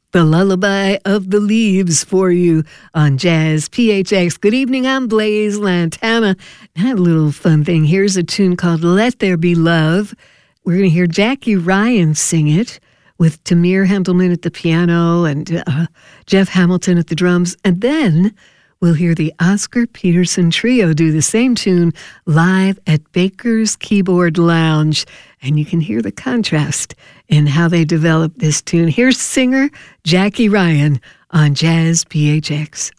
The Lullaby of the Leaves for you on Jazz PHX. Good evening, I'm Blaze Lantana. I have a little fun thing. Here's a tune called Let There Be Love. We're going to hear Jackie Ryan sing it with Tamir Hendelman at the piano and Jeff Hamilton at the drums. And then we'll hear the Oscar Peterson Trio do the same tune live at Baker's Keyboard Lounge. And you can hear the contrast in how they developed this tune. Here's singer Jackie Ryan on Jazz PHX.